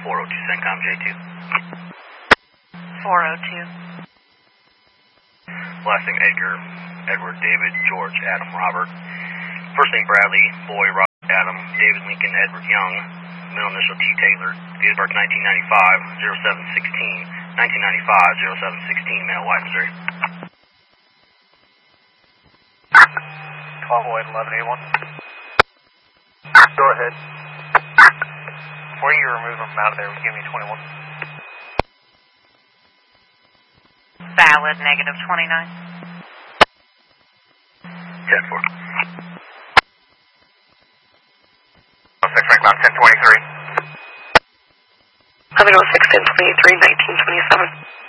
402 CENTCOM J2. 402. Last name Edgar, Edward, David, George, Adam, Robert. First name Bradley, Boy, Robert, Adam, David, Lincoln, Edward, Young. Middle initial T. Taylor. Date of birth 1995, 0716. 1995, 0716, male, white, Missouri. 1208 1181. Go ahead. Before you remove them out of there, give me 21. Valid, negative 29. 10-4. 06 Franklin, 1023. 1106 1023 1927.